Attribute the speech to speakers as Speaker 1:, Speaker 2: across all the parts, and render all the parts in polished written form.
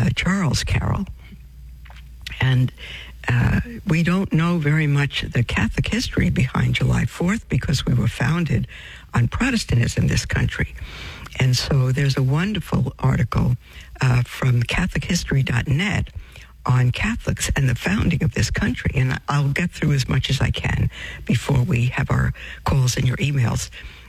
Speaker 1: Charles Carroll. And we don't know very much the Catholic history behind July 4th because we were founded on Protestantism in this country. And so there's a wonderful article from CatholicHistory.net on Catholics and the founding of this country. And I'll get through as much as I can before we have our calls and your emails.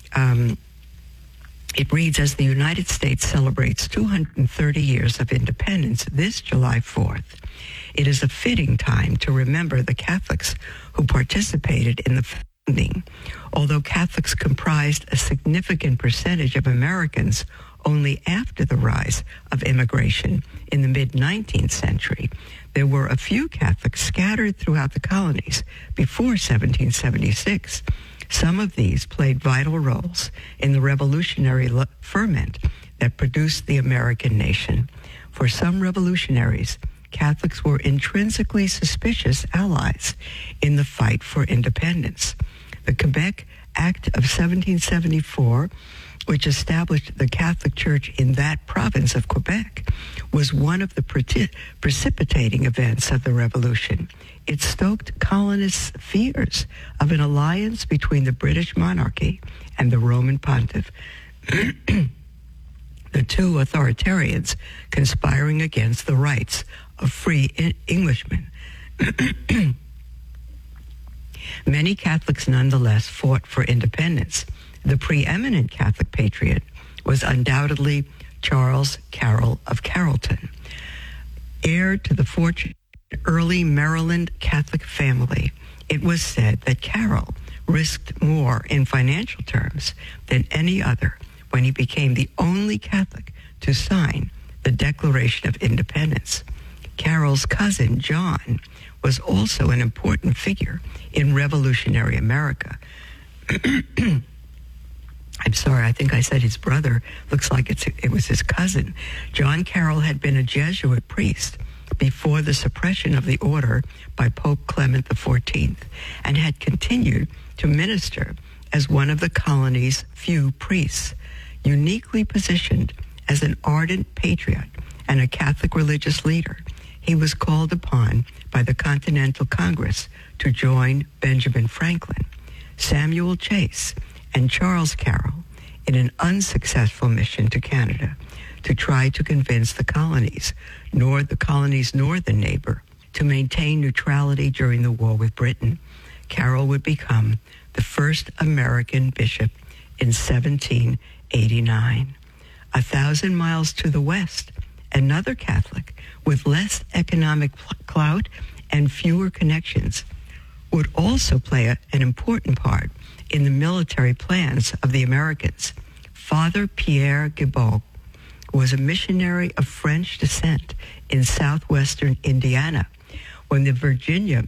Speaker 1: It reads, as the United States celebrates 230 years of independence this July 4th, it is a fitting time to remember the Catholics who participated in the founding. Although Catholics comprised a significant percentage of Americans only after the rise of immigration in the mid-19th century, there were a few Catholics scattered throughout the colonies before 1776. Some of these played vital roles in the revolutionary ferment that produced the American nation. For some revolutionaries, Catholics were intrinsically suspicious allies in the fight for independence. The Quebec Act of 1774, which established the Catholic Church in that province of Quebec, was one of the precipitating events of the Revolution. It stoked colonists' fears of an alliance between the British monarchy and the Roman pontiff, the two authoritarians conspiring against the rights of free Englishmen. Many Catholics nonetheless fought for independence. The preeminent Catholic patriot was undoubtedly Charles Carroll of Carrollton. Heir to the fortunate early Maryland Catholic family, it was said that Carroll risked more in financial terms than any other when he became the only Catholic to sign the Declaration of Independence. Carroll's cousin, John, was also an important figure in revolutionary America. I'm sorry, I think I said his brother. Looks like it was his cousin. John Carroll had been a Jesuit priest before the suppression of the order by Pope Clement XIV and had continued to minister as one of the colony's few priests, uniquely positioned as an ardent patriot and a Catholic religious leader. He was called upon by the Continental Congress to join Benjamin Franklin, Samuel Chase, and Charles Carroll in an unsuccessful mission to Canada to try to convince the colony's northern neighbor to maintain neutrality during the war with Britain. Carroll would become the first American bishop in 1789. 1,000 miles to the west, another Catholic with less economic clout and fewer connections would also play an important part in the military plans of the Americans. Father Pierre Guibault was a missionary of French descent in southwestern Indiana. When the Virginia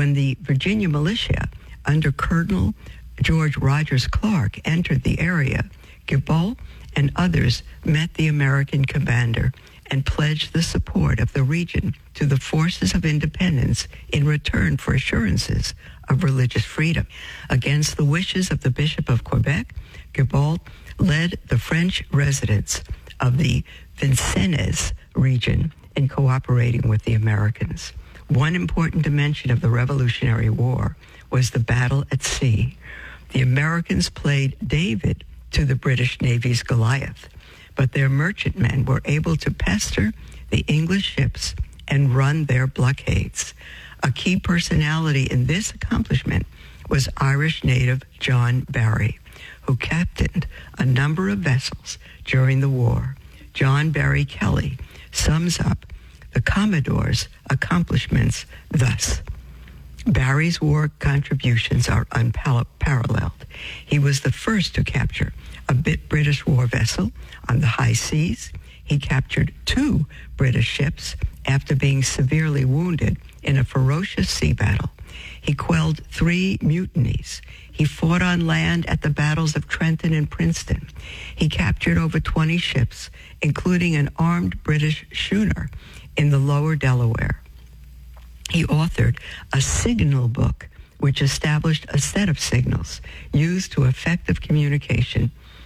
Speaker 1: militia under Colonel George Rogers Clark entered the area, Guibault and others met the American commander and pledged the support of the region to the forces of independence in return for assurances of religious freedom. Against the wishes of the Bishop of Quebec, Guibault led the French residents of the Vincennes region in cooperating with the Americans. One important dimension of the Revolutionary War was the battle at sea. The Americans played David to the British Navy's Goliath, but their merchantmen were able to pester the English ships and run their blockades. A key personality in this accomplishment was Irish native John Barry, who captained a number of vessels during the war. John Barry Kelly sums up the Commodore's accomplishments thus: Barry's war contributions are unparalleled. He was the first to capture a British war vessel on the high seas. He captured 2 British ships after being severely wounded in a ferocious sea battle. He quelled 3 mutinies. He fought on land at the battles of Trenton and Princeton. He captured over 20 ships, including an armed British schooner in the lower Delaware. He authored a signal book which established a set of signals used to effective communication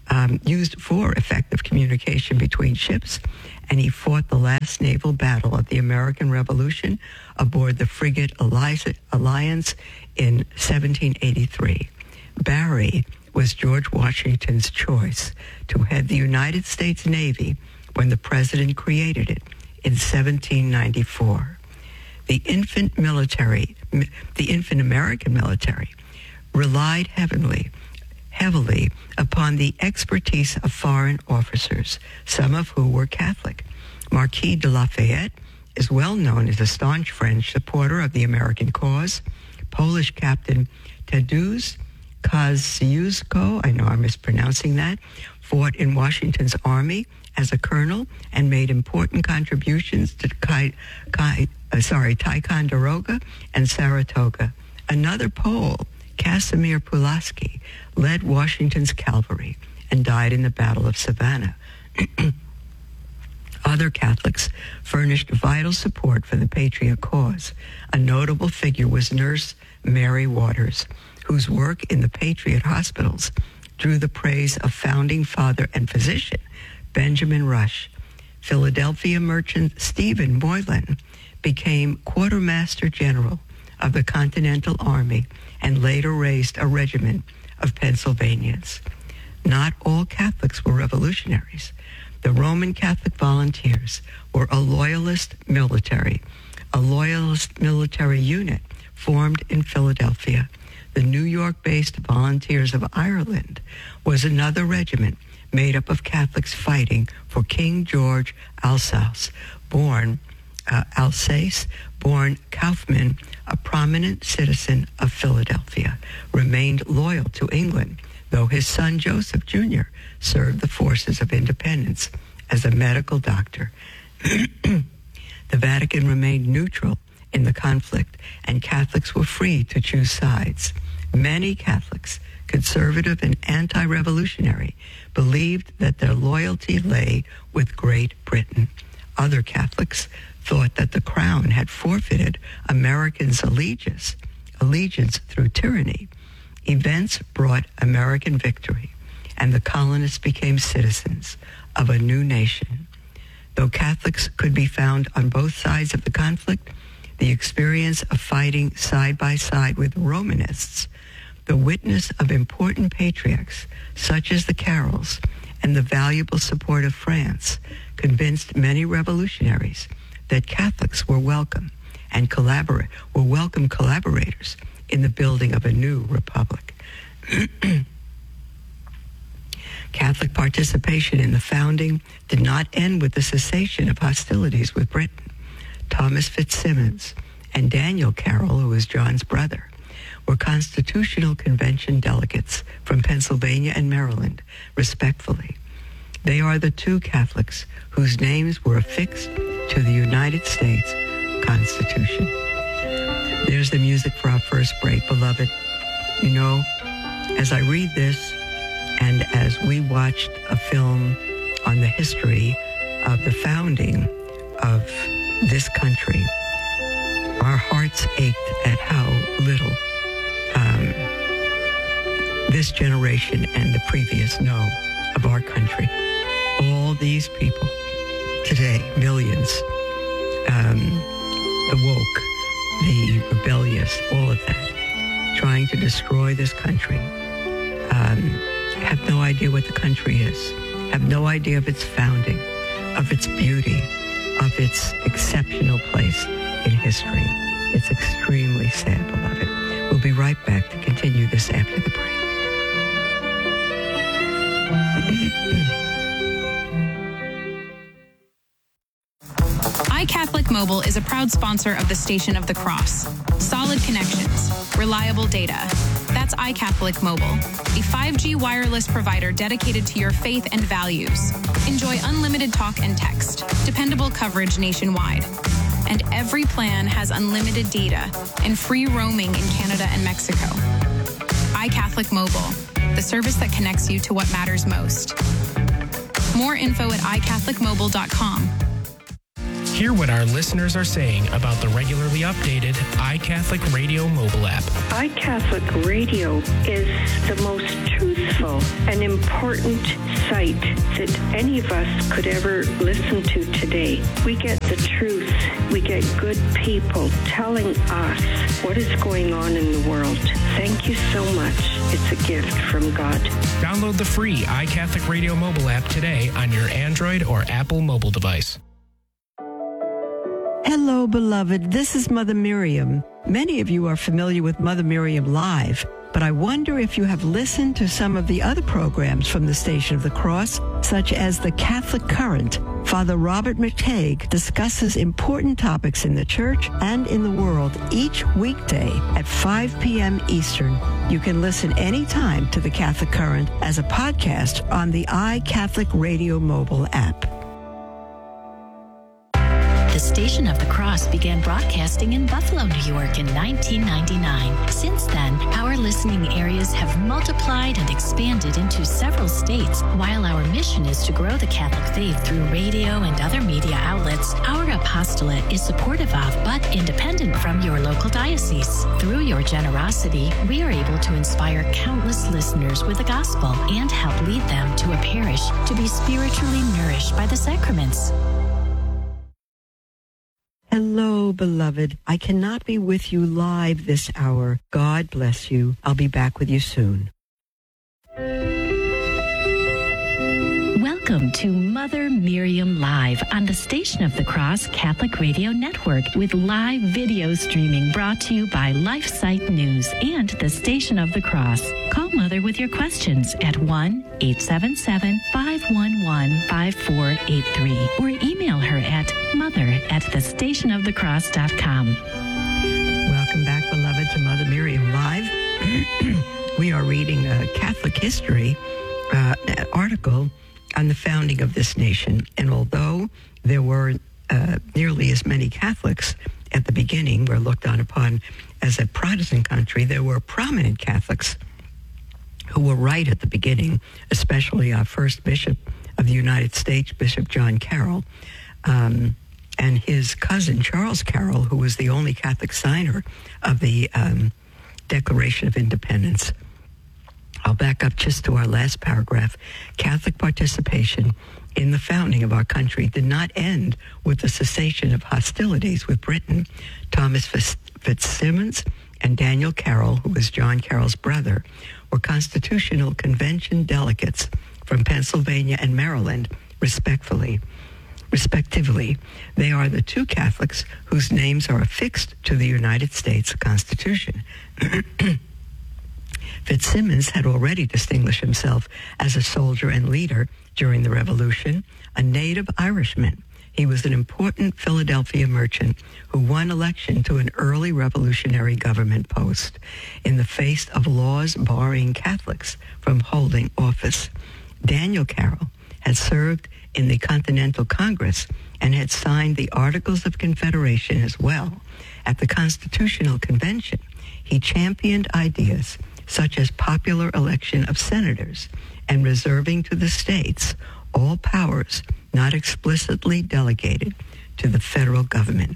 Speaker 1: used for effective communication between ships, and he fought the last naval battle of the American Revolution aboard the frigate Alliance in 1783. Barry was George Washington's choice to head the United States Navy when the president created it in 1794. The infant American military relied heavily upon the expertise of foreign officers, some of who were Catholic. Marquis de Lafayette is well known as a staunch French supporter of the American cause. Polish Captain Tadeusz Kosciuszko, I know I'm mispronouncing that, fought in Washington's army as a colonel and made important contributions to Ticonderoga and Saratoga. Another Pole, Casimir Pulaski, led Washington's cavalry and died in the Battle of Savannah. Other Catholics furnished vital support for the Patriot cause. A notable figure was Nurse Mary Waters, whose work in the Patriot hospitals drew the praise of founding father and physician Benjamin Rush. Philadelphia merchant Stephen Moylan became Quartermaster General of the Continental Army and later raised a regiment of Pennsylvanians. Not all Catholics were revolutionaries. The Roman Catholic Volunteers were a loyalist military unit formed in Philadelphia. The New York-based Volunteers of Ireland was another regiment made up of Catholics fighting for King George Alsace, born Kaufman, a prominent citizen of Philadelphia, remained loyal to England, though his son Joseph Jr. served the forces of independence as a medical doctor. The Vatican remained neutral in the conflict, and Catholics were free to choose sides. Many Catholics, conservative and anti-revolutionary, believed that their loyalty lay with Great Britain. Other Catholics thought that the Crown had forfeited Americans' allegiance through tyranny. Events brought American victory, and the colonists became citizens of a new nation. Though Catholics could be found on both sides of the conflict, the experience of fighting side by side with Romanists, the witness of important patriarchs such as the Carrolls, and the valuable support of France convinced many revolutionaries that Catholics were welcome collaborators in the building of a new republic. Catholic participation in the founding did not end with the cessation of hostilities with Britain. Thomas Fitzsimmons and Daniel Carroll, who was John's brother, were Constitutional Convention delegates from Pennsylvania and Maryland, respectively. They are the two Catholics whose names were affixed to the United States Constitution. There's the music for our first break, beloved. You know, as I read this, and as we watched a film on the history of the founding of this country, our hearts ached at how little this generation and the previous know of our country. All these people today, millions, the woke, the rebellious, all of that, trying to destroy this country, have no idea what the country is, have no idea of its founding, of its beauty, of its exceptional place in history. It's extremely sad, beloved. We'll be right back to continue this after the break.
Speaker 2: iCatholic Mobile is a proud sponsor of the Station of the Cross. Solid connections, reliable data. That's iCatholic Mobile, a 5G wireless provider dedicated to your faith and values. Enjoy unlimited talk and text, dependable coverage nationwide. And every plan has unlimited data and free roaming in Canada and Mexico. iCatholic Mobile, the service that connects you to what matters most. More info at iCatholicMobile.com.
Speaker 3: Hear what our listeners are saying about the regularly updated iCatholic Radio mobile app.
Speaker 4: iCatholic Radio is the most truthful and important site that any of us could ever listen to today. We get the truth. We get good people telling us what is going on in the world. Thank you so much. It's a gift from God.
Speaker 3: Download the free iCatholic Radio mobile app today on your Android or Apple mobile device.
Speaker 1: Hello, beloved. This is Mother Miriam. Many of you are familiar with Mother Miriam Live, but I wonder if you have listened to some of the other programs from the Station of the Cross, such as The Catholic Current. Father Robert McTague discusses important topics in the church and in the world each weekday at 5 p.m. Eastern. You can listen anytime to The Catholic Current as a podcast on the iCatholic Radio mobile app.
Speaker 5: The Station of the Cross began broadcasting in Buffalo, New York in 1999. Since then, our listening areas have multiplied and expanded into several states. While our mission is to grow the Catholic faith through radio and other media outlets, our apostolate is supportive of but independent from your local diocese. Through your generosity, we are able to inspire countless listeners with the gospel and help lead them to a parish to be spiritually nourished by the sacraments.
Speaker 1: Hello, beloved. I cannot be with you live this hour. God bless you. I'll be back with you soon.
Speaker 5: Welcome to Mother Miriam Live on the Station of the Cross Catholic Radio Network with live video streaming brought to you by LifeSite News and the Station of the Cross. Call Mother with your questions at 1-877-511-5483 or email her at mother@thestationofthecross.com.
Speaker 1: Welcome back, beloved, to Mother Miriam Live. We are reading a Catholic history article on the founding of this nation. And although there were nearly as many Catholics at the beginning, were looked on upon as a Protestant country, there were prominent Catholics who were right at the beginning, especially our first Bishop of the United States, Bishop John Carroll, and his cousin, Charles Carroll, who was the only Catholic signer of the Declaration of Independence. I'll back up just to our last paragraph. Catholic participation in the founding of our country did not end with the cessation of hostilities with Britain. Thomas Fitzsimmons and Daniel Carroll, who was John Carroll's brother, were Constitutional Convention delegates from Pennsylvania and Maryland, respectively. They are the two Catholics whose names are affixed to the United States Constitution. Fitzsimmons had already distinguished himself as a soldier and leader during the Revolution, a native Irishman. He was an important Philadelphia merchant who won election to an early revolutionary government post in the face of laws barring Catholics from holding office. Daniel Carroll had served in the Continental Congress and had signed the Articles of Confederation as well. At the Constitutional Convention, he championed ideas such as popular election of senators and reserving to the states all powers not explicitly delegated to the federal government.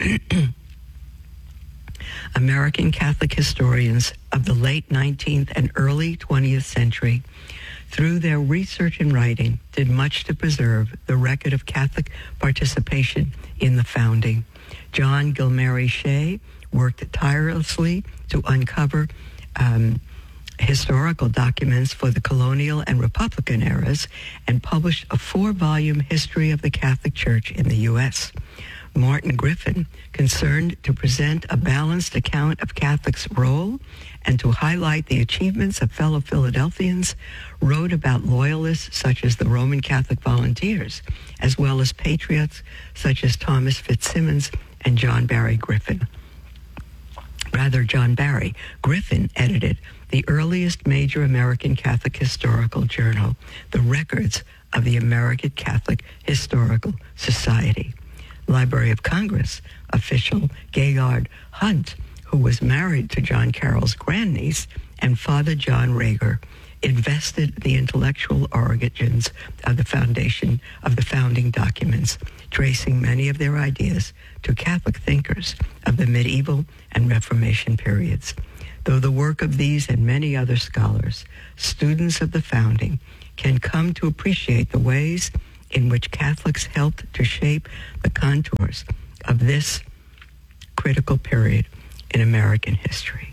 Speaker 1: American Catholic historians of the late 19th and early 20th century, through their research and writing, did much to preserve the record of Catholic participation in the founding. John Gilmary Shea worked tirelessly to uncover historical documents for the colonial and Republican eras and published a 4-volume history of the Catholic Church in the U.S. Martin Griffin, concerned to present a balanced account of Catholics' role and to highlight the achievements of fellow Philadelphians, wrote about loyalists such as the Roman Catholic Volunteers, as well as patriots such as Thomas Fitzsimmons and John Barry. Griffin edited the earliest major American Catholic historical journal, the Records of the American Catholic Historical Society. Library of Congress official Gaillard Hunt, who was married to John Carroll's grandniece, and Father John Rager invested the intellectual origins of the founding documents, tracing many of their ideas to Catholic thinkers of the medieval and Reformation periods. Though the work of these and many other scholars, students of the founding, can come to appreciate the ways in which Catholics helped to shape the contours of this critical period in American history.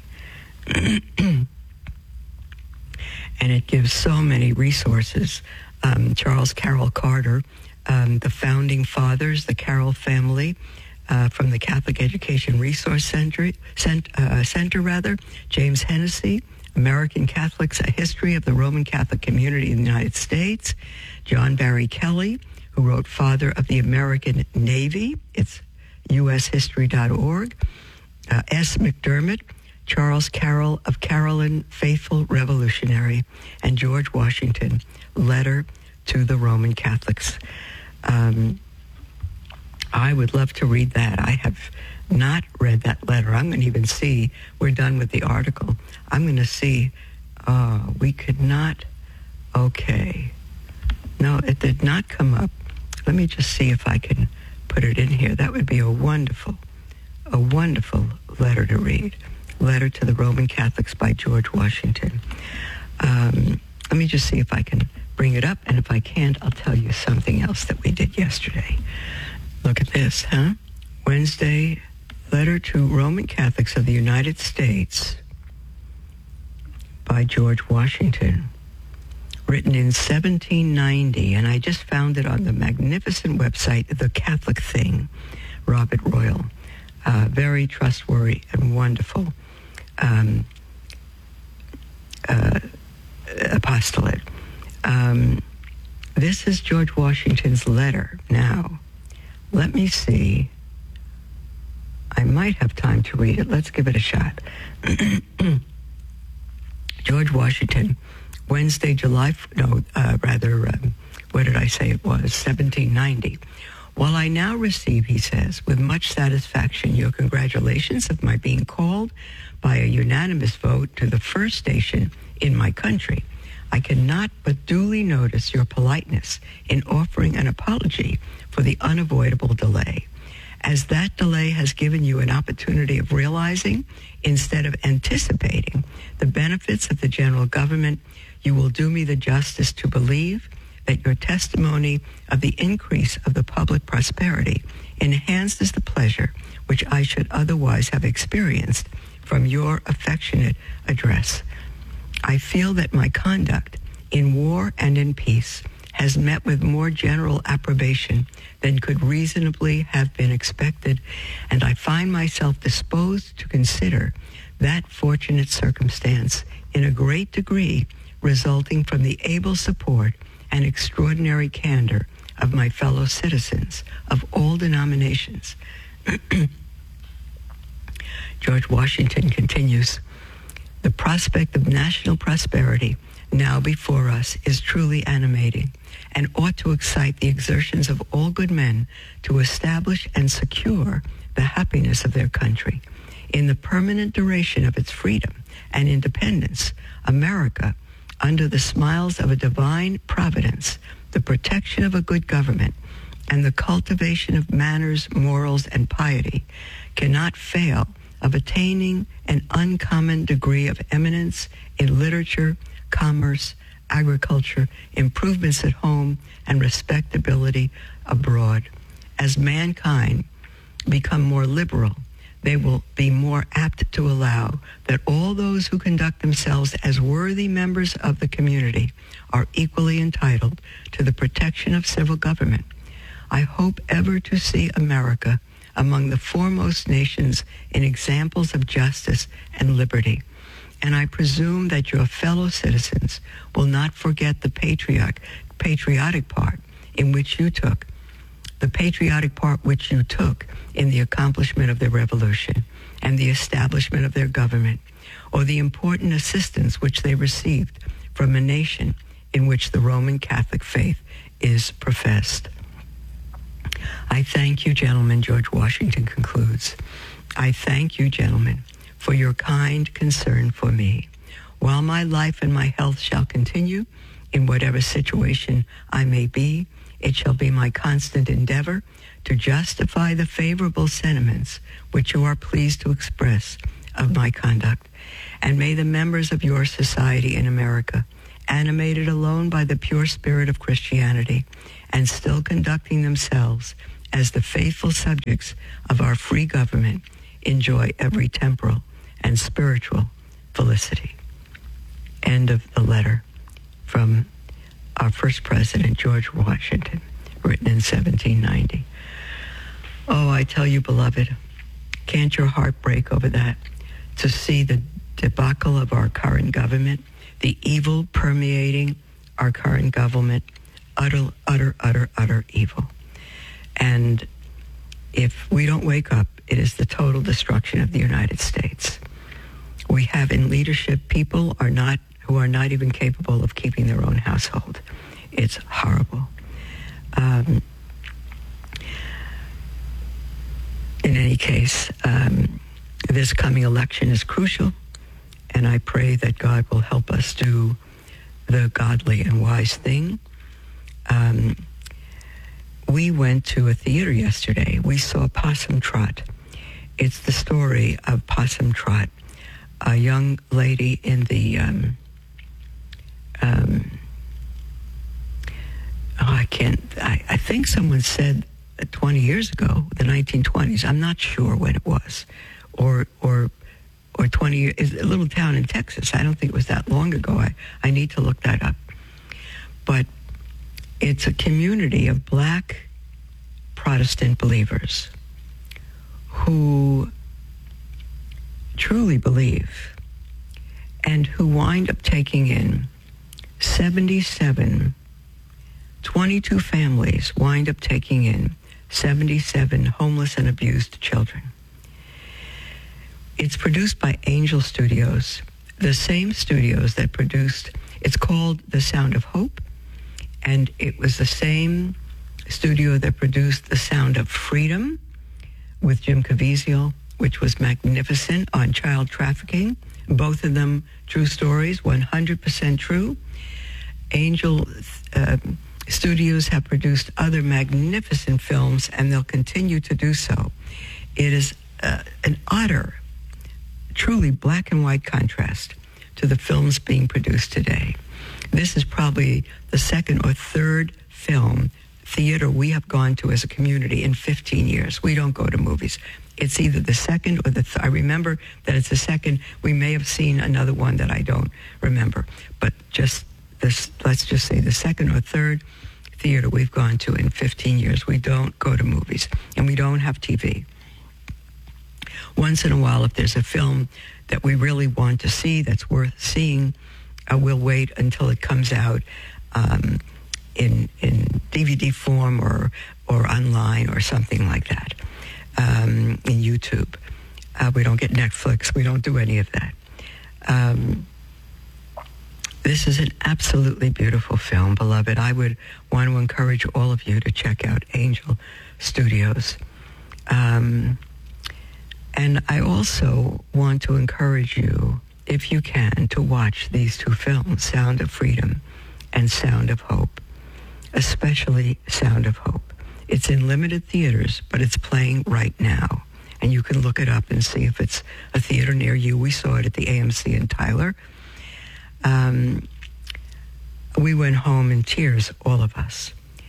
Speaker 1: And it gives so many resources. Charles Carroll Carter, the founding fathers, the Carroll family, from the Catholic Education Resource Center, James Hennessy, American Catholics, A History of the Roman Catholic Community in the United States, John Barry Kelly, who wrote Father of the American Navy, it's ushistory.org, S. McDermott, Charles Carroll of Carolyn, Faithful Revolutionary, and George Washington, Letter to the Roman Catholics. I would love to read that. I have not read that letter. I'm going to even see, we're done with the article. I'm going to see, we could not, okay. No, it did not come up. Let me just see if I can put it in here. That would be a wonderful letter to read. Letter to the Roman Catholics by George Washington. Let me just see if I can bring it up, and if I can't, I'll tell you something else that we did yesterday. Look at this, Wednesday, Letter to Roman Catholics of the United States by George Washington, written in 1790, and I just found it on the magnificent website, The Catholic Thing, Robert Royal. Very trustworthy and wonderful apostolate. This is George Washington's letter. Now, let me see. I might have time to read it. Let's give it a shot. George Washington, Wednesday, what did I say it was? 1790. While I now receive, he says, with much satisfaction your congratulations of my being called by a unanimous vote to the first station in my country, I cannot but duly notice your politeness in offering an apology for the unavoidable delay. As that delay has given you an opportunity of realizing, instead of anticipating, the benefits of the general government, you will do me the justice to believe that your testimony of the increase of the public prosperity enhances the pleasure which I should otherwise have experienced from your affectionate address. I feel that my conduct in war and in peace has met with more general approbation than could reasonably have been expected, and I find myself disposed to consider that fortunate circumstance in a great degree resulting from the able support and extraordinary candor of my fellow citizens of all denominations. George Washington continues, the prospect of national prosperity now before us is truly animating and ought to excite the exertions of all good men to establish and secure the happiness of their country. In the permanent duration of its freedom and independence, America, under the smiles of a divine providence, the protection of a good government, and the cultivation of manners, morals, and piety, cannot fail of attaining an uncommon degree of eminence in literature, commerce, agriculture, improvements at home, and respectability abroad. As mankind become more liberal, they will be more apt to allow that all those who conduct themselves as worthy members of the community are equally entitled to the protection of civil government. I hope ever to see America among the foremost nations in examples of justice and liberty. And I presume that your fellow citizens will not forget the patriotic part in which you took, the patriotic part which you took in the accomplishment of the revolution and the establishment of their government, or the important assistance which they received from a nation in which the Roman Catholic faith is professed. I thank you, gentlemen, George Washington concludes. I thank you, gentlemen, for your kind concern for me. While my life and my health shall continue, in whatever situation I may be, it shall be my constant endeavor to justify the favorable sentiments which you are pleased to express of my conduct. And may the members of your society in America, animated alone by the pure spirit of Christianity, and still conducting themselves as the faithful subjects of our free government, enjoy every temporal and spiritual felicity. End of the letter from our first president, George Washington, written in 1790. Oh, I tell you, beloved, can't your heart break over that? To see the debacle of our current government, the evil permeating our current government, utter evil. And if we don't wake up, it is the total destruction of the United States. We have in leadership people who are not even capable of keeping their own household. It's horrible. In any case, this coming election is crucial, and I pray that God will help us do the godly and wise thing. We went to a theater yesterday. We saw Possum Trot. It's the story of Possum Trot, a young lady in the, I think someone said 20 years ago, the 1920s. I'm not sure when it was, or 20 years, it's a little town in Texas. I don't think it was that long ago. I need to look that up. But it's a community of black Protestant believers who truly believe and who wind up taking in 22 families wind up taking in 77 homeless and abused children. It's produced by Angel Studios, the same studios that produced, it's called The Sound of Hope, and it was the same studio that produced The Sound of Freedom with Jim Caviezel, which was magnificent, on child trafficking. Both of them true stories, 100% true. Angel Studios have produced other magnificent films, and they'll continue to do so. It is an utter, truly black and white contrast to the films being produced today. This is probably the second or third film theater we have gone to as a community in 15 years. We don't go to movies. It's either the second or the I remember that it's the second. We may have seen another one that I don't remember. But just this, let's just say the second or third theater we've gone to in 15 years. We don't go to movies, and we don't have TV. Once in a while, if there's a film that we really want to see that's worth seeing, we'll wait until it comes out in DVD form or online or something like that, in YouTube. We don't get Netflix. We don't do any of that. This is an absolutely beautiful film, beloved. I would want to encourage all of you to check out Angel Studios. And I also want to encourage you, if you can, to watch these two films, Sound of Freedom and Sound of Hope, especially Sound of Hope. It's in limited theaters, but it's playing right now. And you can look it up and see if it's a theater near you. We saw it at the AMC in Tyler. We went home in tears, all of us.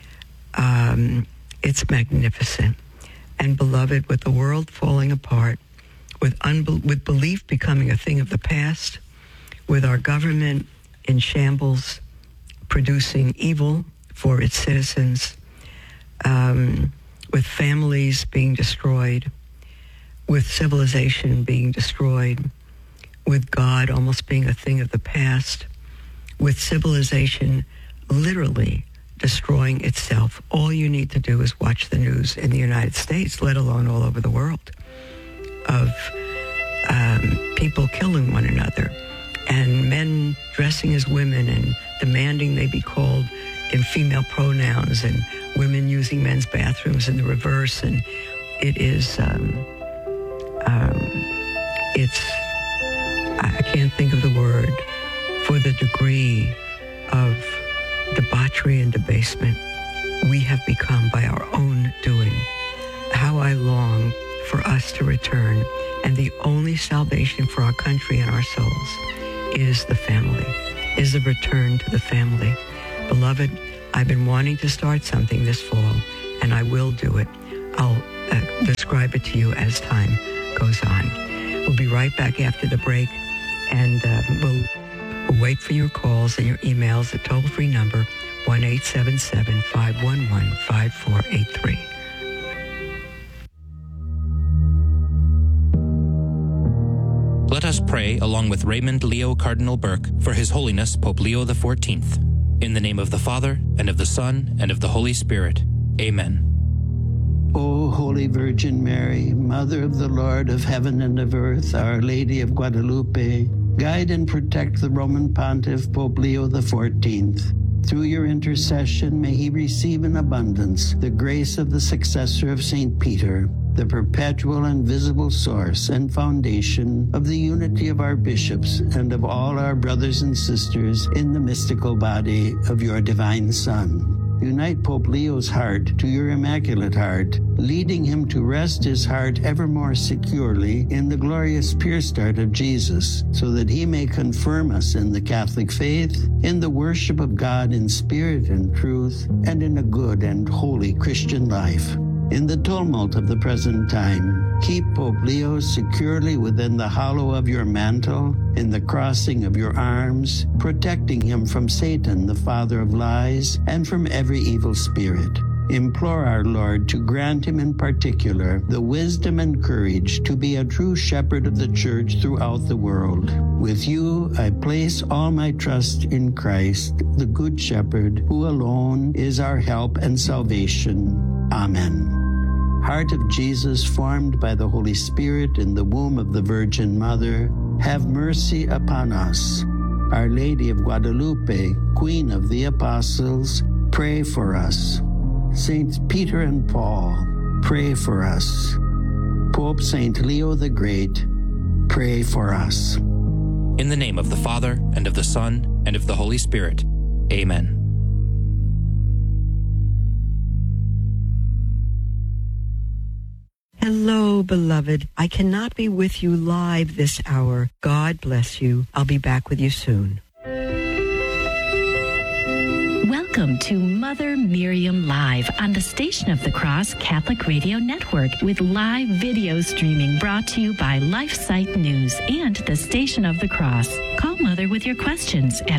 Speaker 1: It's magnificent. And beloved, with the world falling apart, with belief becoming a thing of the past, with our government in shambles, producing evil for its citizens, with families being destroyed, with civilization being destroyed, with God almost being a thing of the past, with civilization literally destroying itself. All you need to do is watch the news in the United States, let alone all over the world, of people killing one another, and men dressing as women and demanding they be called in female pronouns, and women using men's bathrooms in the reverse. And it is, I can't think of the word. for the degree of debauchery and debasement we have become by our own doing. How I long for us to return, and the only salvation for our country and our souls is the family, is the return to the family. Beloved, I've been wanting to start something this fall, and I will do it. I'll describe it to you as time goes on. We'll be right back after the break, and we'll wait for your calls and your emails at toll-free number 1-877-511-5483.
Speaker 6: Let us pray along with Raymond Leo Cardinal Burke for His Holiness Pope Leo XIV. In the name of the Father, and of the Son, and of the Holy Spirit. Amen.
Speaker 7: O Holy Virgin Mary, Mother of the Lord of heaven and of earth, Our Lady of Guadalupe, guide and protect the Roman Pontiff Pope Leo XIV. Through your intercession, may he receive in abundance the grace of the successor of St. Peter, the perpetual and visible source and foundation of the unity of our bishops and of all our brothers and sisters in the mystical body of your divine Son. Unite Pope Leo's heart to your Immaculate Heart, leading him to rest his heart ever more securely in the glorious pierced heart of Jesus, so that he may confirm us in the Catholic faith, in the worship of God in spirit and truth, and in a good and holy Christian life. In the tumult of the present time, keep Pope Leo securely within the hollow of your mantle, in the crossing of your arms, protecting him from Satan, the father of lies, and from every evil spirit. Implore our Lord to grant him in particular the wisdom and courage to be a true shepherd of the Church throughout the world. With you, I place all my trust in Christ, the Good Shepherd, who alone is our help and salvation. Amen. Heart of Jesus, formed by the Holy Spirit in the womb of the Virgin Mother, have mercy upon us. Our Lady of Guadalupe, Queen of the Apostles, pray for us. Saints Peter and Paul, pray for us. Pope Saint Leo the Great, pray for us.
Speaker 6: In the name of the Father, and of the Son, and of the Holy Spirit. Amen.
Speaker 1: Hello, beloved. I cannot be with you live this hour. God bless you. I'll be back with you soon.
Speaker 5: Welcome to Mother Miriam Live on the Station of the Cross Catholic Radio Network, with live video streaming brought to you by LifeSite News and the Station of the Cross. Call Mother with your questions at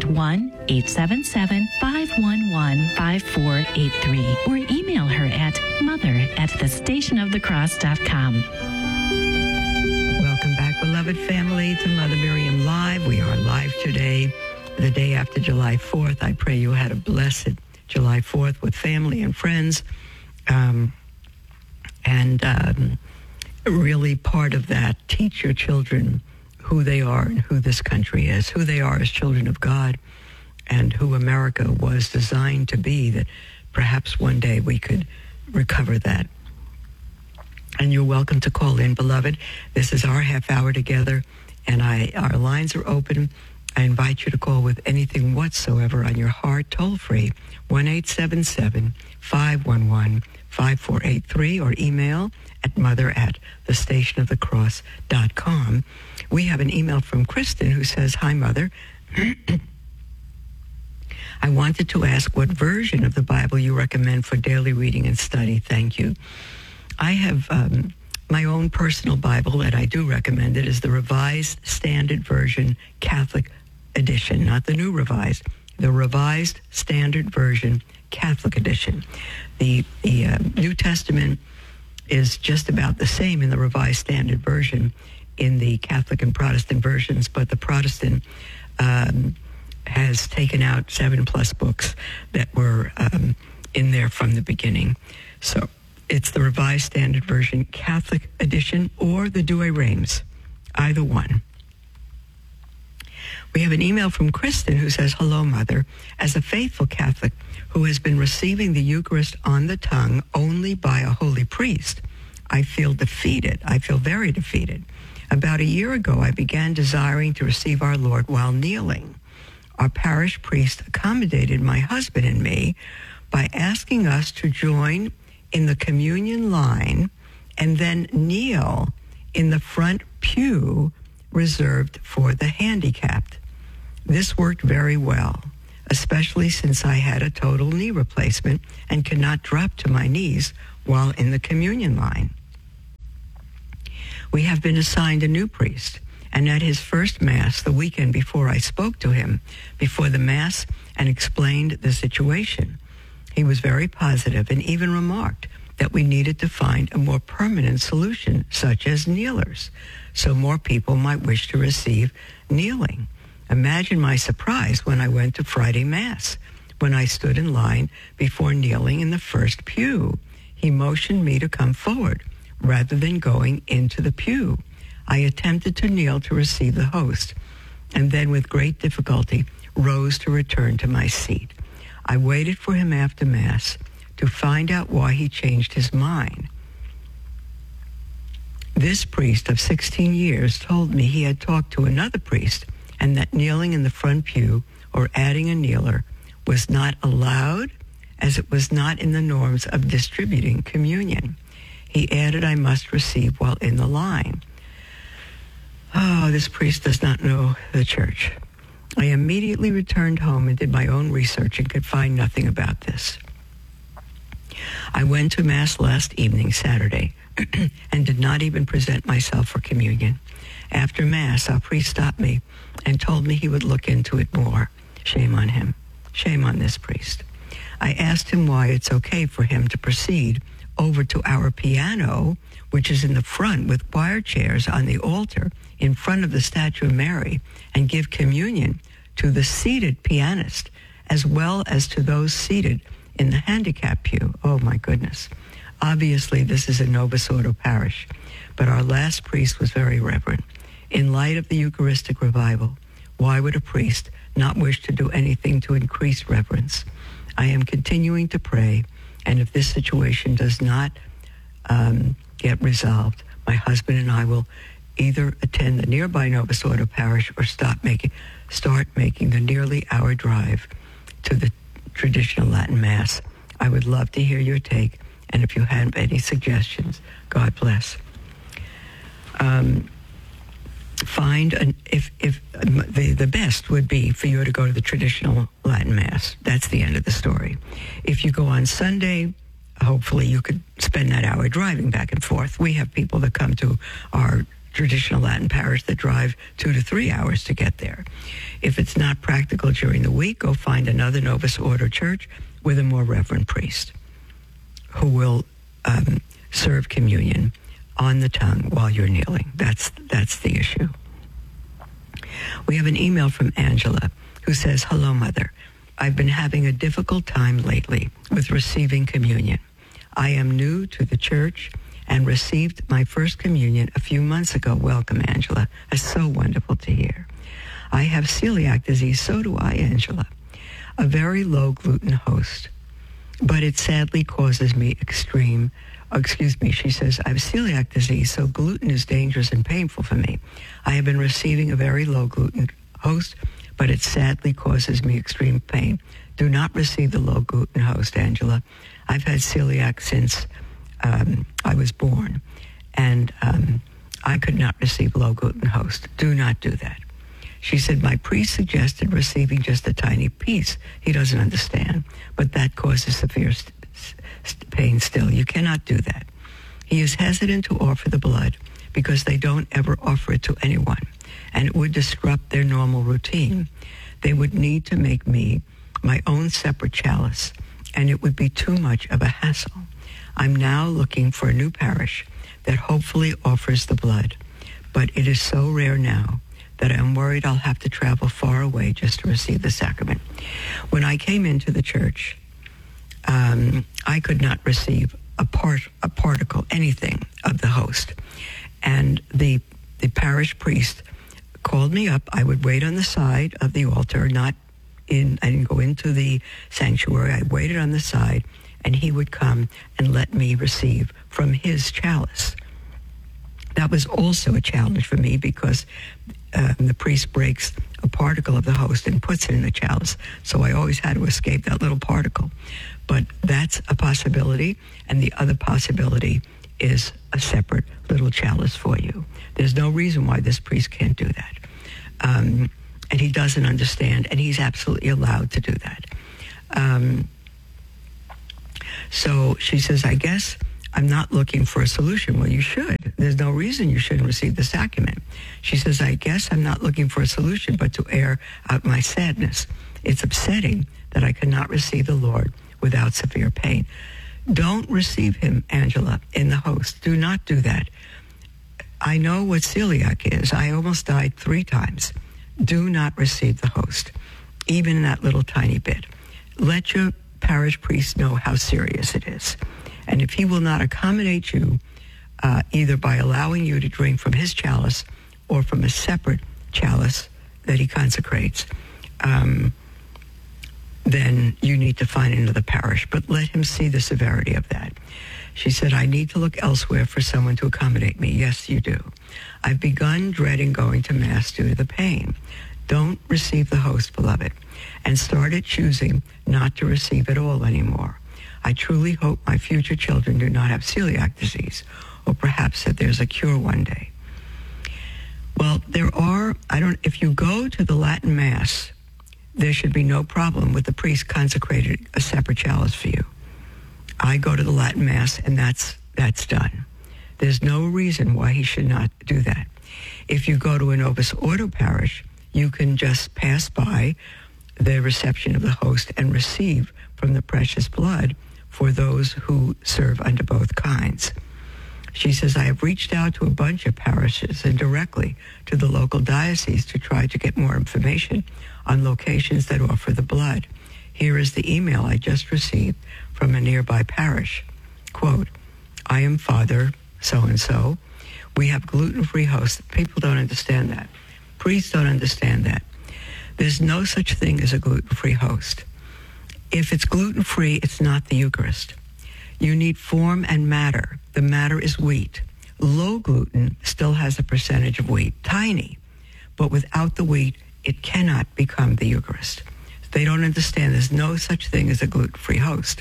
Speaker 5: 1-877-511-5483 or email her at mother@thestationofthecross.com.
Speaker 1: Welcome back, beloved family, to Mother Miriam Live. We are live today, the day after July 4th. I pray you had a blessed July 4th with family and friends. Really part of that, teach your children who they are and who this country is, who they are as children of God, and who America was designed to be, that perhaps one day we could recover that. And you're welcome to call in, beloved. This is our half hour together, and our lines are open. I invite you to call with anything whatsoever on your heart, toll-free, 1-877-511-5483, or email at mother@thestationofthecross.com. We have an email from Kristen who says, "Hi, Mother. I wanted to ask what version of the Bible you recommend for daily reading and study. Thank you." I have my own personal Bible that I do recommend. It is the Revised Standard Version Catholic Edition, not the New Revised, the Revised Standard Version Catholic Edition. The New Testament is just about the same in the Revised Standard Version in the Catholic and Protestant versions, but the Protestant has taken out 7+ books that were in there from the beginning. So it's the Revised Standard Version Catholic Edition or the Douay-Rheims, either one. We have an email from Kristen who says, "Hello, Mother. As a faithful Catholic who has been receiving the Eucharist on the tongue only by a holy priest, I feel defeated. I feel very defeated. About a year ago, I began desiring to receive our Lord while kneeling. our parish priest accommodated my husband and me by asking us to join in the communion line and then kneel in the front pew reserved for the handicapped. This worked very well, especially since I had a total knee replacement and could not drop to my knees while in the communion line. We have been assigned a new priest, and at his first Mass the weekend before, I spoke to him before the Mass and explained the situation. He was very positive and even remarked that we needed to find a more permanent solution, such as kneelers, so more people might wish to receive kneeling. Imagine my surprise when I went to Friday Mass, when I stood in line before kneeling in the first pew. He motioned me to come forward rather than going into the pew. I attempted to kneel to receive the host, and then with great difficulty rose to return to my seat. I waited for him after Mass to find out why he changed his mind. This priest of 16 years told me he had talked to another priest and that kneeling in the front pew or adding a kneeler was not allowed, as it was not in the norms of distributing communion. He added I must receive while in the line. Oh, this priest does not know the church. I immediately returned home and did my own research and could find nothing about this. I went to Mass last evening, Saturday, and did not even present myself for communion. After Mass, our priest stopped me and told me he would look into it more. Shame on him. Shame on this priest. I asked him why it's okay for him to proceed over to our piano, which is in the front with choir chairs on the altar in front of the statue of Mary, and give communion to the seated pianist as well as to those seated in the handicap pew. Oh, my goodness. Obviously, this is a Novus Ordo parish, but our last priest was very reverent. In light of the Eucharistic revival, why would a priest not wish to do anything to increase reverence? I am continuing to pray, and if this situation does not get resolved, my husband and I will either attend the nearby Novus Ordo parish or start making the nearly hour drive to the traditional Latin Mass. I would love to hear your take, and if you have any suggestions, God bless. The best would be for you to go to the traditional Latin Mass. That's the end of the story. If you go on Sunday, hopefully you could spend that hour driving back and forth. We have people that come to our traditional Latin parish that drive 2 to 3 hours to get there. If it's not practical during the week, go find another Novus Ordo church with a more reverend priest who will serve communion on the tongue while you're kneeling. That's the issue. We have an email from Angela who says, "Hello, Mother. I've been having a difficult time lately with receiving communion. I am new to the church and received my first communion a few months ago." Welcome, Angela. That's so wonderful to hear. "I have celiac disease." So do I, Angela. "A very low gluten host, but it sadly causes me she says, "I have celiac disease, so gluten is dangerous and painful for me. I have been receiving a very low gluten host, but it sadly causes me extreme pain." Do not receive the low gluten host, Angela. I've had celiac since I was born, and I could not receive low gluten host. Do not do that. She said, "My priest suggested receiving just a tiny piece." He doesn't understand, but that causes severe pain still. You cannot do that. He is hesitant to offer the blood because they don't ever offer it to anyone, and it would disrupt their normal routine. They would need to make me my own separate chalice, and it would be too much of a hassle. I'm now looking for a new parish that hopefully offers the blood, but it is so rare now that I'm worried I'll have to travel far away just to receive the sacrament. When I came into the church, I could not receive a particle, anything of the host. And the parish priest called me up. I would wait on the side of the altar, I didn't go into the sanctuary. I waited on the side, and he would come and let me receive from his chalice. That was also a challenge for me because the priest breaks a particle of the host and puts it in the chalice. So I always had to escape that little particle. But that's a possibility, and the other possibility is a separate little chalice for you. There's no reason why this priest can't do that. And he doesn't understand, and he's absolutely allowed to do that. So she says, I guess I'm not looking for a solution. Well, you should. There's no reason you shouldn't receive the sacrament. She says, I guess I'm not looking for a solution, but to air out my sadness. It's upsetting that I cannot receive the Lord without severe pain. Don't receive him, Angela, in the host. Do not do that. I know what celiac is. I almost died 3 times. Do not receive the host, even that little tiny bit. Let your parish priest know how serious it is. And if he will not accommodate you, either by allowing you to drink from his chalice or from a separate chalice that he consecrates, then you need to find another parish. But let him see the severity of that. She said, I need to look elsewhere for someone to accommodate me. Yes, you do. I've begun dreading going to Mass due to the pain. Don't receive the host, beloved, and started choosing not to receive it all anymore. I truly hope my future children do not have celiac disease, or perhaps that there's a cure one day. Well, if you go to the Latin Mass, there should be no problem with the priest consecrating a separate chalice for you. I go to the Latin Mass, and that's done. There's no reason why he should not do that. If you go to a Novus Ordo parish, you can just pass by the reception of the host and receive from the precious blood for those who serve under both kinds. She says, I have reached out to a bunch of parishes and directly to the local diocese to try to get more information on locations that offer the blood. Here is the email I just received from a nearby parish. Quote, I am Father so-and-so. We have gluten-free hosts. People don't understand that. Priests don't understand that. There's no such thing as a gluten-free host. If it's gluten-free, it's not the Eucharist. You need form and matter. The matter is wheat. Low gluten still has a percentage of wheat, tiny, but without the wheat, it cannot become the Eucharist. They don't understand there's no such thing as a gluten-free host.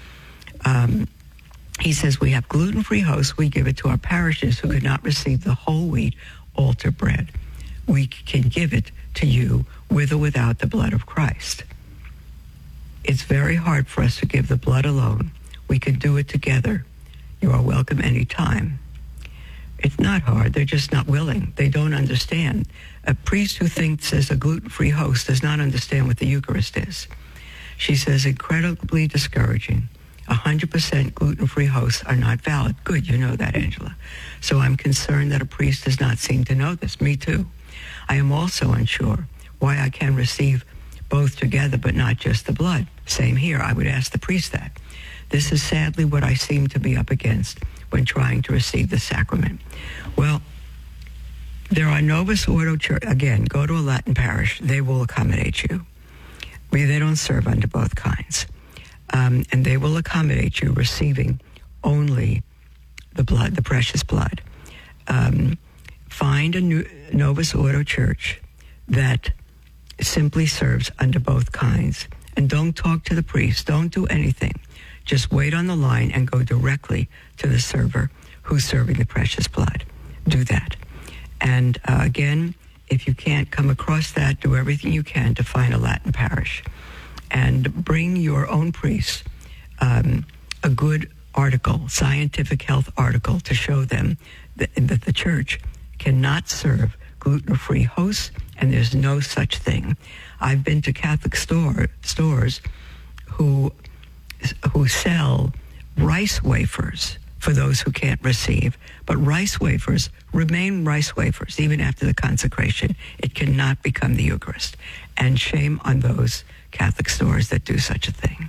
Speaker 1: He says, we have gluten-free hosts. We give it to our parishes who could not receive the whole wheat altar bread. We can give it to you with or without the blood of Christ. It's very hard for us to give the blood alone. We can do it together. You are welcome anytime. It's not hard. They're just not willing. They don't understand. A priest who thinks there's a gluten-free host does not understand what the Eucharist is. She says, incredibly discouraging. 100% gluten-free hosts are not valid. Good, you know that, Angela. So I'm concerned that a priest does not seem to know this. Me too. I am also unsure why I can receive both together but not just the blood. Same here. I would ask the priest that. This is sadly what I seem to be up against when trying to receive the sacrament. Well, there are Novus Ordo Church. Again, go to a Latin parish. They will accommodate you. They don't serve under both kinds. And they will accommodate you receiving only the blood, the precious blood. Find a Novus Ordo church that simply serves under both kinds. And don't talk to the priest. Don't do anything. Just wait on the line and go directly to the server who's serving the precious blood. Do that. And again, if you can't come across that, do everything you can to find a Latin parish. And bring your own priest a good article, scientific health article, to show them that the church cannot serve gluten-free hosts, and there's no such thing. I've been to Catholic stores who sell rice wafers for those who can't receive, but rice wafers remain rice wafers even after the consecration. It cannot become the Eucharist. And shame on those Catholic stores that do such a thing.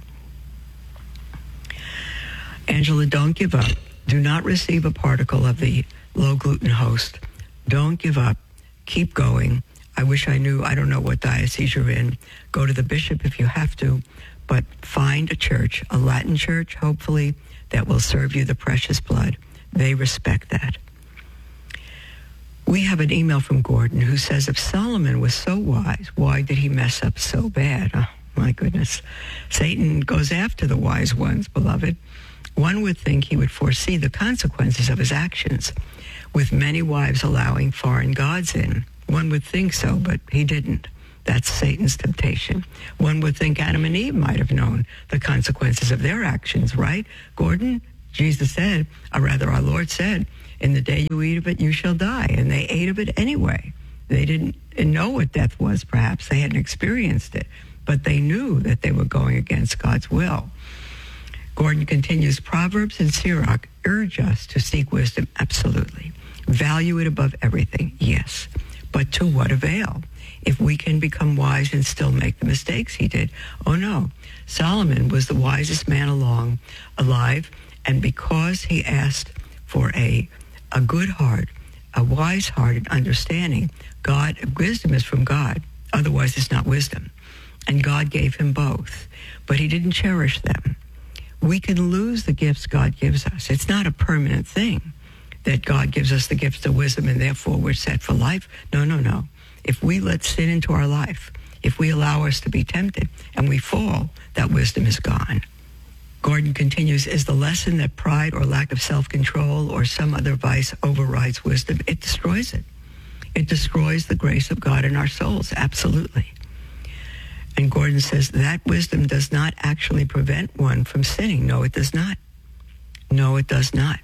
Speaker 1: Angela, don't give up. Do not receive a particle of the low-gluten host. Don't give up. Keep going. I wish I knew. I don't know what diocese you're in. Go to the bishop if you have to, but find a church, a Latin church, hopefully, that will serve you the precious blood. They respect that. We have an email from Gordon who says, if Solomon was so wise, why did he mess up so bad? Oh, my goodness. Satan goes after the wise ones, beloved. One would think he would foresee the consequences of his actions, with many wives allowing foreign gods in. One would think so, but he didn't. That's Satan's temptation. One would think Adam and Eve might have known the consequences of their actions, right? Gordon, Jesus said, or rather our Lord said, in the day you eat of it, you shall die. And they ate of it anyway. They didn't know what death was, perhaps. They hadn't experienced it. But they knew that they were going against God's will. Gordon continues, Proverbs and Sirach urge us to seek wisdom, absolutely. Value it above everything, yes. But to what avail? If we can become wise and still make the mistakes he did. Oh no, Solomon was the wisest man alive, and because he asked for a good heart, a wise heart and understanding, wisdom is from God. Otherwise, it's not wisdom. And God gave him both, but he didn't cherish them. We can lose the gifts God gives us. It's not a permanent thing that God gives us the gifts of wisdom and therefore we're set for life. No. If we let sin into our life, if we allow us to be tempted and we fall, that wisdom is gone. Gordon continues, is the lesson that pride or lack of self-control or some other vice overrides wisdom? It destroys it. It destroys the grace of God in our souls, absolutely. And Gordon says that wisdom does not actually prevent one from sinning. No, it does not. No, it does not.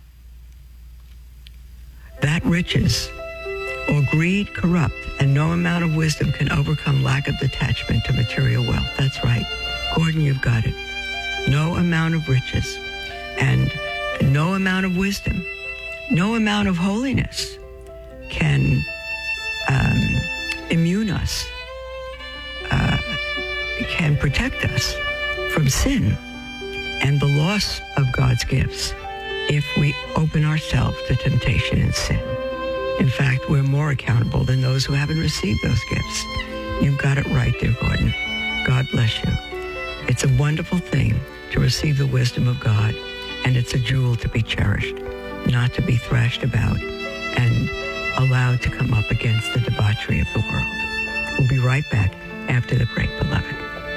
Speaker 1: That riches or greed corrupt, and no amount of wisdom can overcome lack of detachment to material wealth. That's right. Gordon, you've got it. No amount of riches and no amount of wisdom, no amount of holiness can immune us, can protect us from sin and the loss of God's gifts if we open ourselves to temptation and sin. In fact, we're more accountable than those who haven't received those gifts. You've got it right, dear Gordon. God bless you. It's a wonderful thing to receive the wisdom of God, and it's a jewel to be cherished, not to be thrashed about and allowed to come up against the debauchery of the world. We'll be right back after the break, beloved.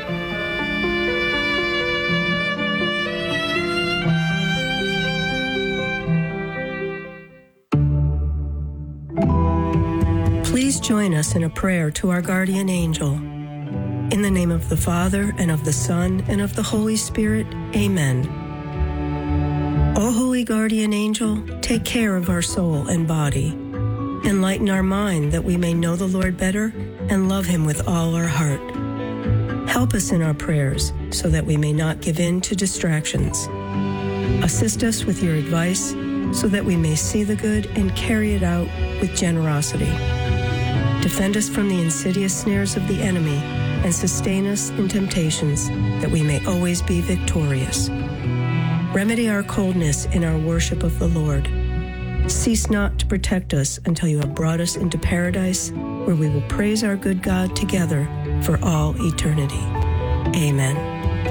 Speaker 8: Please join us in a prayer to our guardian angel. In the name of the Father, and of the Son, and of the Holy Spirit, amen. O holy guardian angel, take care of our soul and body. Enlighten our mind that we may know the Lord better and love him with all our heart. Help us in our prayers so that we may not give in to distractions. Assist us with your advice so that we may see the good and carry it out with generosity. Defend us from the insidious snares of the enemy and sustain us in temptations that we may always be victorious. Remedy our coldness in our worship of the Lord. Cease not to protect us until you have brought us into paradise, where we will praise our good God together for all eternity. Amen.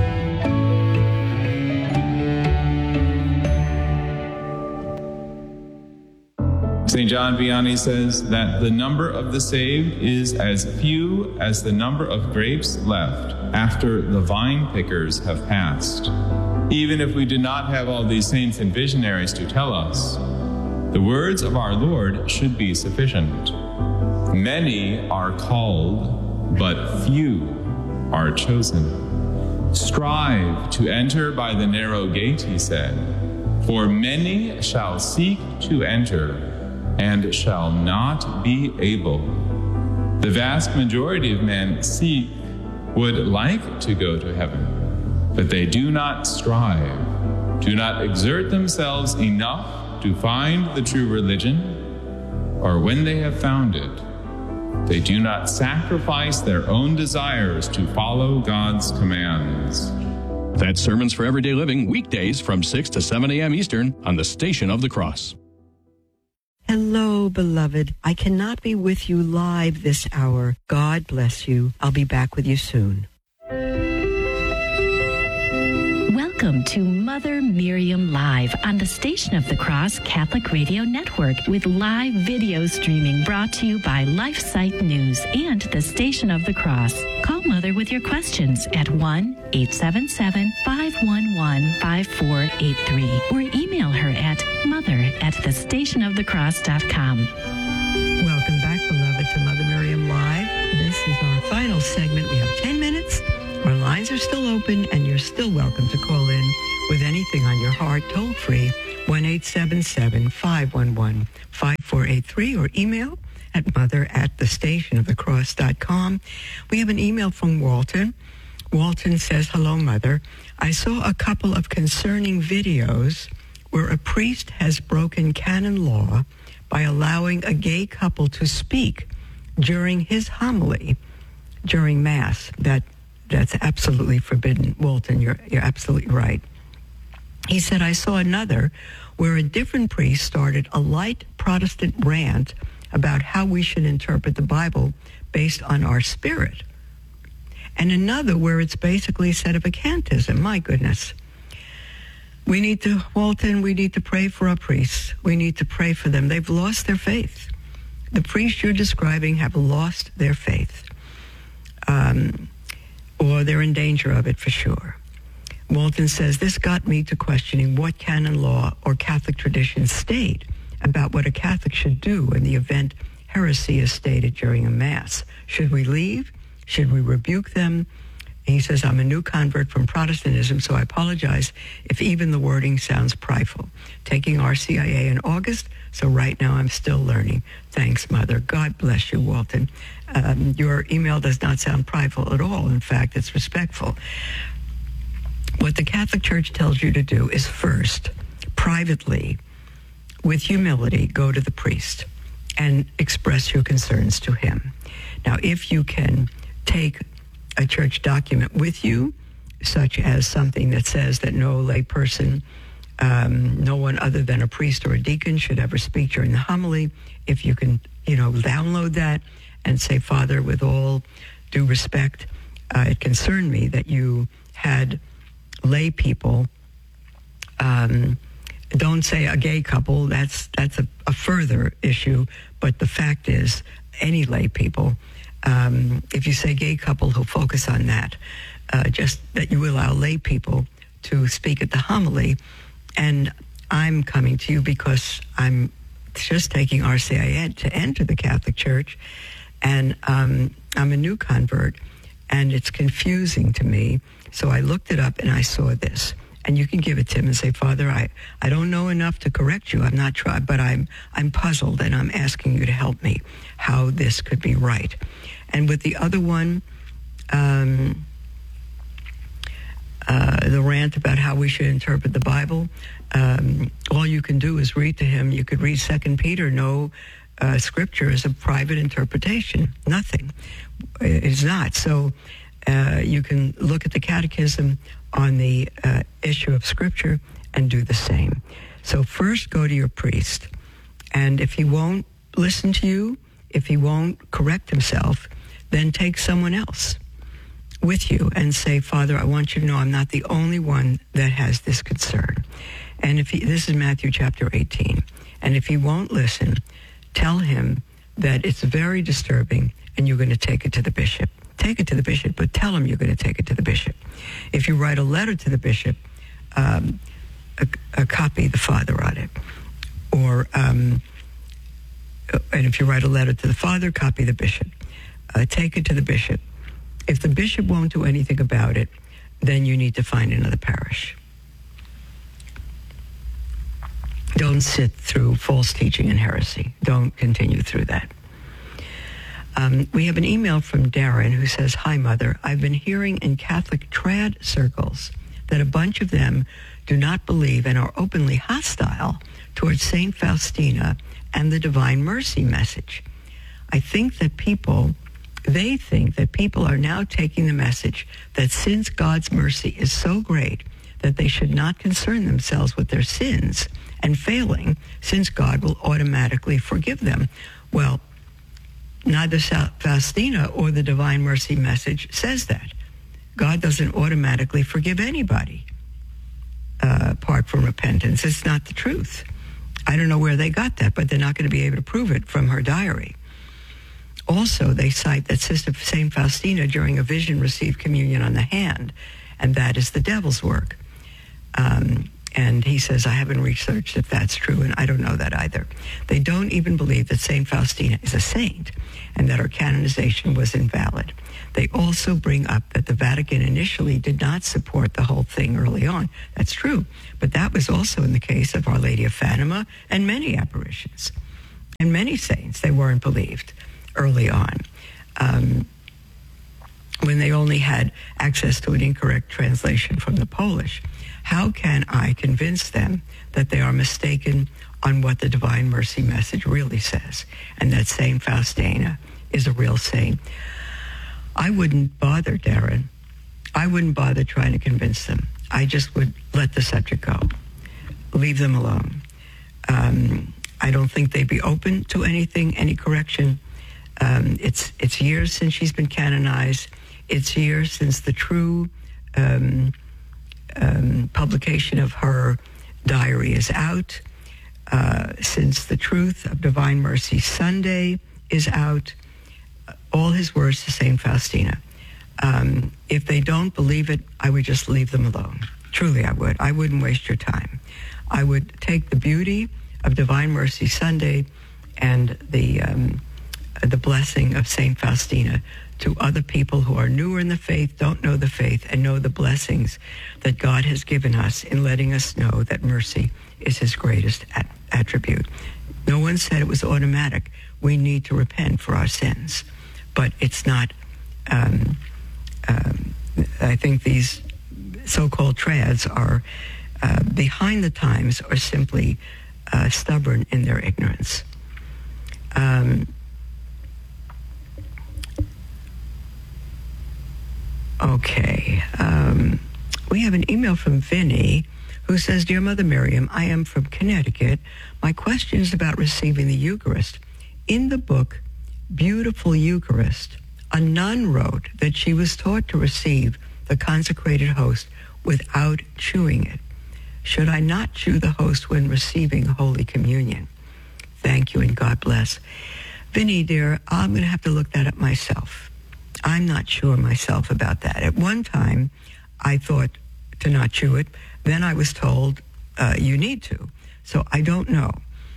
Speaker 9: St. John Vianney says that the number of the saved is as few as the number of grapes left after the vine pickers have passed. Even if we do not have all these saints and visionaries to tell us, the words of our Lord should be sufficient. Many are called, but few are chosen. Strive to enter by the narrow gate, he said, for many shall seek to enter and shall not be able. The vast majority of men would like to go to heaven, but they do not strive, do not exert themselves enough to find the true religion, or when they have found it, they do not sacrifice their own desires to follow God's commands.
Speaker 10: That's Sermons for Everyday Living, weekdays from 6 to 7 a.m. Eastern on the Station of the Cross.
Speaker 1: Hello, beloved. I cannot be with you live this hour. God bless you. I'll be back with you soon.
Speaker 5: Welcome to Mother Miriam Live on the Station of the Cross Catholic Radio Network with live video streaming brought to you by LifeSite News and the Station of the Cross. Call Mother with your questions at 1-877-511-5483 or email her at mother@thestationofthecross.com.
Speaker 1: Welcome back, beloved, to Mother Miriam Live. This is our final segment. We have 10 minutes. Our lines are still open, and you're still welcome to call in with anything on your heart, toll-free, 1-877-511-5483, or email at mother@thestationofthecross.com. We have an email from Walton. Walton says, hello, Mother. I saw a couple of concerning videos where a priest has broken canon law by allowing a gay couple to speak during his homily during Mass. That's absolutely forbidden, Walton. You're absolutely right. He said, I saw another where a different priest started a light Protestant rant about how we should interpret the Bible based on our spirit. And another where it's basically a set of a catechism. My goodness. Walton, we need to pray for our priests. We need to pray for them. They've lost their faith. The priests you're describing have lost their faith. Or they're in danger of it for sure. Walton says, this got me to questioning what canon law or Catholic tradition state about what a Catholic should do in the event heresy is stated during a Mass. Should we leave? Should we rebuke them? He says, I'm a new convert from Protestantism, so I apologize if even the wording sounds prideful. Taking RCIA in August, so right now I'm still learning. Thanks, Mother. God bless you, Walton. Your email does not sound prideful at all. In fact, it's respectful. What the Catholic Church tells you to do is first, privately, with humility, go to the priest and express your concerns to him. Now, if you can take a church document with you, such as something that says that no lay person, no one other than a priest or a deacon should ever speak during the homily, if you can, download that and say, Father, with all due respect, it concerned me that you had lay people, don't say a gay couple, that's a further issue, but the fact is, any lay people, if you say gay couple, he'll focus on that. Just that you allow lay people to speak at the homily. And I'm coming to you because I'm just taking RCIA to enter the Catholic Church. And I'm a new convert, and it's confusing to me. So I looked it up, and I saw this. And you can give it to him and say, Father, I don't know enough to correct you. I'm not trying, but I'm puzzled, and I'm asking you to help me how this could be right. And with the other one, the rant about how we should interpret the Bible, all you can do is read to him. You could read 2 Peter. No scripture is a private interpretation. Nothing. It's not. So you can look at the catechism on the issue of scripture and do the same. So first go to your priest, and if he won't listen to you, if he won't correct himself, then take someone else with you and say, Father, I want you to know I'm not the only one that has this concern. And this is Matthew chapter 18, and if he won't listen, tell him that it's very disturbing and you're going to take it to the bishop. Take it to the bishop, but tell him you're going to take it to the bishop. If you write a letter to the bishop, copy the father on it. Or, and if you write a letter to the father, copy the bishop. Take it to the bishop. If the bishop won't do anything about it, then you need to find another parish. Don't sit through false teaching and heresy. Don't continue through that. We have an email from Darren who says, Hi, Mother. I've been hearing in Catholic trad circles that a bunch of them do not believe and are openly hostile towards St. Faustina and the Divine Mercy message. They think that people are now taking the message that since God's mercy is so great that they should not concern themselves with their sins and failing, since God will automatically forgive them. Well, neither Faustina or the Divine Mercy message says that. God doesn't automatically forgive anybody. apart from repentance. It's not the truth. I don't know where they got that, but they're not going to be able to prove it from her diary. Also, they cite that Sister St. Faustina during a vision received communion on the hand, and that is the devil's work. And he says, I haven't researched if that's true, and I don't know that either. They don't even believe that St. Faustina is a saint and that her canonization was invalid. They also bring up that the Vatican initially did not support the whole thing early on. That's true, but that was also in the case of Our Lady of Fatima and many apparitions. And many saints, they weren't believed early on, when they only had access to an incorrect translation from the Polish. How can I convince them that they are mistaken on what the Divine Mercy message really says, and that St. Faustina is a real saint? I wouldn't bother, Darren. I wouldn't bother trying to convince them. I just would let the subject go. Leave them alone. I don't think they'd be open to anything, any correction. It's years since she's been canonized. It's years since the true publication of her diary is out, since the Truth of Divine Mercy Sunday is out. All his words to St. Faustina. If they don't believe it, I would just leave them alone. Truly, I would. I wouldn't waste your time. I would take the beauty of Divine Mercy Sunday and the blessing of St. Faustina to other people who are newer in the faith, don't know the faith, and know the blessings that God has given us in letting us know that mercy is his greatest attribute. No one said it was automatic. We need to repent for our sins. But it's not, I think these so-called trads are behind the times or simply stubborn in their ignorance. Okay. We have an email from Vinny who says, Dear Mother Miriam, I am from Connecticut. My question is about receiving the Eucharist. In the book, Beautiful Eucharist, a nun wrote that she was taught to receive the consecrated host without chewing it. Should I not chew the host when receiving Holy Communion? Thank you and God bless. Vinny, dear, I'm going to have to look that up myself. I'm not sure myself about that. At one time, I thought to not chew it. Then I was told you need to. So I don't know.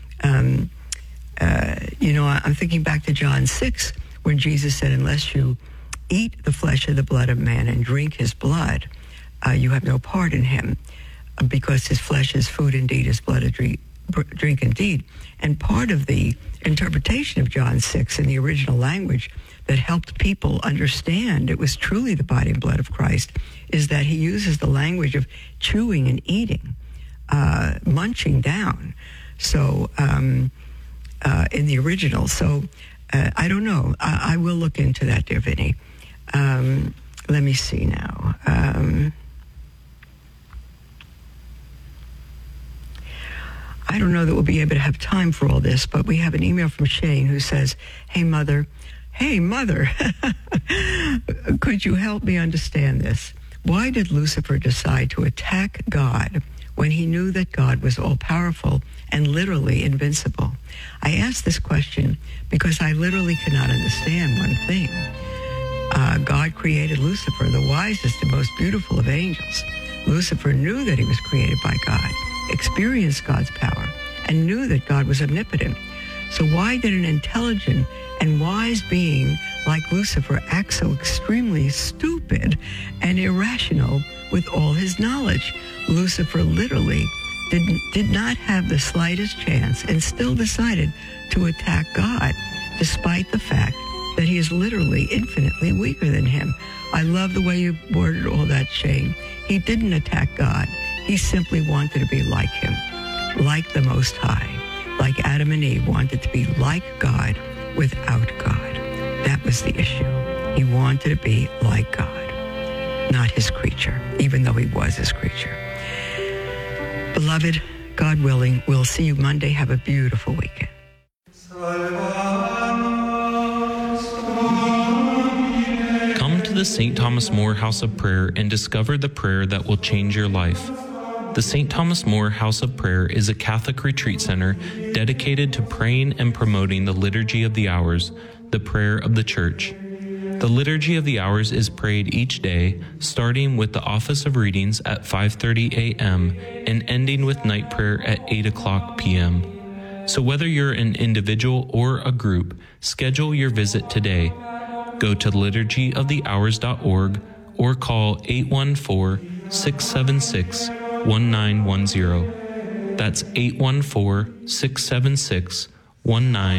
Speaker 1: I'm thinking back to John 6, when Jesus said, unless you eat the flesh of the blood of man and drink his blood, you have no part in him, because his flesh is food indeed, his blood is drink indeed. And part of the interpretation of John 6 in the original language that helped people understand it was truly the body and blood of Christ is that he uses the language of chewing and eating, munching down. So in the original. So I don't know. I will look into that, dear Vinny. Let me see now. I don't know that we'll be able to have time for all this, but we have an email from Shane who says, Hey, Mother, could you help me understand this? Why did Lucifer decide to attack God when he knew that God was all-powerful and literally invincible? I ask this question because I literally cannot understand one thing. God created Lucifer, the wisest and most beautiful of angels. Lucifer knew that he was created by God, experienced God's power, and knew that God was omnipotent. So why did an intelligent and wise being like Lucifer act so extremely stupid and irrational with all his knowledge? Lucifer literally did not have the slightest chance and still decided to attack God, despite the fact that he is literally infinitely weaker than him. I love the way you worded all that, Shane. He didn't attack God. He simply wanted to be like him, like the Most High, like Adam and Eve wanted to be like God without God. That was the issue. He wanted to be like God, not his creature, even though he was his creature. Beloved, God willing, we'll see you Monday. Have a beautiful weekend.
Speaker 11: Come to the St. Thomas More House of Prayer and discover the prayer that will change your life. The St. Thomas More House of Prayer is a Catholic retreat center dedicated to praying and promoting the Liturgy of the Hours, the prayer of the Church. The Liturgy of the Hours is prayed each day, starting with the Office of Readings at 5:30 a.m. and ending with night prayer at 8 o'clock p.m. So whether you're an individual or a group, schedule your visit today. Go to liturgyofthehours.org or call 814-676-1910. That's 814-676-1910.